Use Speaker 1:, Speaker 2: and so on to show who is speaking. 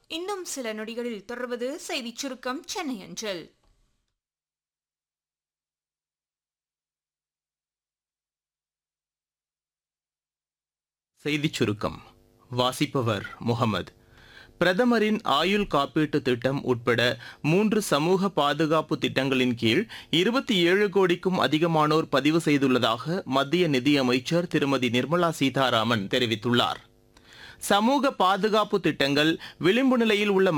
Speaker 1: இன்னும் சில நொடிகளில் தொடர்வது செய்திச் சுருக்கம் சென்னை அஞ்சல்.
Speaker 2: செய்திச் சுருக்கம் வாசிப்பவர் முகமது. பிரதமரின் ஆயுள் காப்பீட்டு திட்டம் உட்பட 3 சமூக பாதுகாப்பு திட்டங்களின் கீழ் 27 கோடிக்கும் அதிகமானோர் பதிவு செய்துள்ளதாக மத்திய நிதியமைச்சர் திருமதி நிர்மலா சீதாராமன் தெரிவித்துள்ளார். சமூக பாதுகாப்பு திட்டங்கள் விளிம்பு நிலையில் உள்ள